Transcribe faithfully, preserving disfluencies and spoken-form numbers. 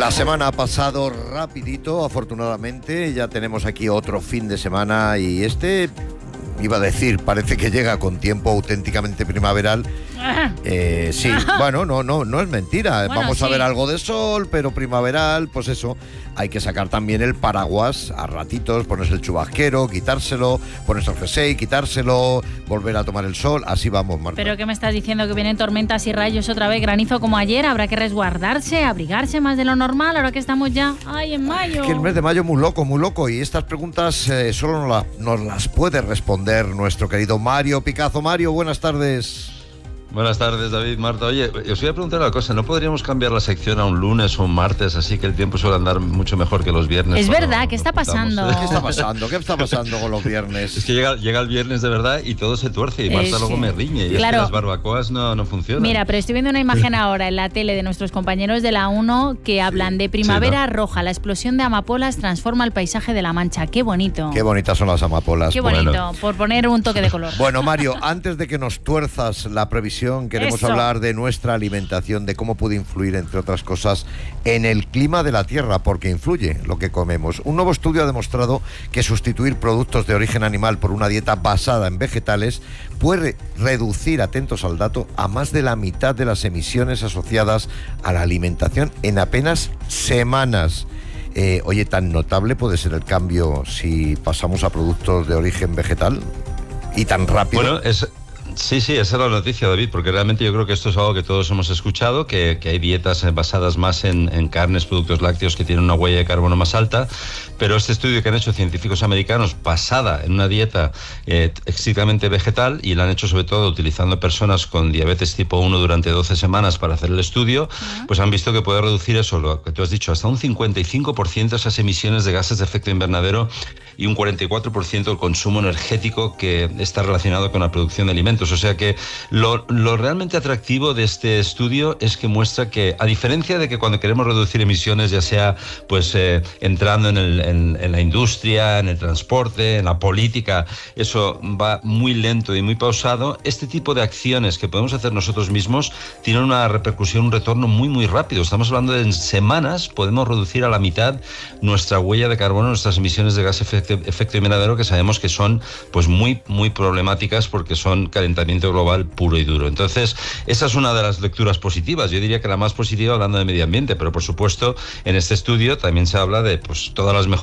La semana ha pasado rapidito, afortunadamente. Ya tenemos aquí otro fin de semana y este, iba a decir, parece que llega con tiempo auténticamente primaveral. Eh, sí, bueno, no, no, no es mentira. Bueno, Vamos sí. a ver algo de sol, pero primaveral, pues eso. Hay que sacar también el paraguas a ratitos, ponerse el chubasquero, quitárselo, ponerse el jersey, quitárselo, volver a tomar el sol. Así vamos, Marta. ¿Pero qué me estás diciendo? ¿Que vienen tormentas y rayos otra vez, granizo como ayer? ¿Habrá que resguardarse, abrigarse más de lo normal ahora que estamos ya, ay, en mayo? Es que el mes de mayo es muy loco, muy loco. Y estas preguntas eh, solo nos, la- nos las puede responder nuestro querido Mario Picazo. Mario, buenas tardes. Buenas tardes, David, Marta. Oye, os voy a preguntar una cosa. ¿No podríamos cambiar la sección a un lunes o un martes? Así que el tiempo suele andar mucho mejor que los viernes. Es cuando verdad, nos ¿qué está juntamos. pasando? ¿Qué está pasando? ¿Qué está pasando con los viernes? Es que llega, llega el viernes de verdad y todo se tuerce y Marta Eh, luego sí. me riñe. Y Claro. es que las barbacoas no, no funcionan. Mira, pero estoy viendo una imagen ahora en la tele de nuestros compañeros de la uno que hablan de primavera sí, roja. La explosión de amapolas transforma el paisaje de La Mancha. ¡Qué bonito! Qué bonitas son las amapolas. Qué Bueno. bonito, por poner un toque de color. Bueno, Mario, antes de que nos tuerzas la previsión, queremos Eso. hablar de nuestra alimentación, de cómo puede influir, entre otras cosas, en el clima de la Tierra, porque influye lo que comemos. Un nuevo estudio ha demostrado que sustituir productos de origen animal por una dieta basada en vegetales puede reducir, atentos al dato, a más de la mitad de las emisiones asociadas a la alimentación en apenas semanas. Eh, oye, ¿tan notable puede ser el cambio si pasamos a productos de origen vegetal? ¿Y tan rápido? Bueno, es... Sí, sí, esa es la noticia, David, porque realmente yo creo que esto es algo que todos hemos escuchado, que, que hay dietas basadas más en, en carnes, productos lácteos que tienen una huella de carbono más alta, pero este estudio que han hecho científicos americanos basada en una dieta eh, estrictamente vegetal, y la han hecho sobre todo utilizando personas con diabetes tipo uno durante doce semanas para hacer el estudio, uh-huh. pues han visto que puede reducir eso, lo que tú has dicho, hasta un cincuenta y cinco por ciento esas emisiones de gases de efecto invernadero y un cuarenta y cuatro por ciento el consumo energético que está relacionado con la producción de alimentos. O sea que lo, lo realmente atractivo de este estudio es que muestra que, a diferencia de que cuando queremos reducir emisiones, ya sea pues eh, entrando en, el, en, en la industria, en el transporte, en la política, eso va muy lento y muy pausado, este tipo de acciones que podemos hacer nosotros mismos tienen una repercusión, un retorno muy muy rápido. Estamos hablando de en semanas podemos reducir a la mitad nuestra huella de carbono, nuestras emisiones de gas de efecto, efecto invernadero, que sabemos que son pues muy muy problemáticas porque son calentamiento global puro y duro. Entonces, esa es una de las lecturas positivas. Yo diría que la más positiva hablando de medio ambiente, pero por supuesto en este estudio también se habla de pues todas las mejoras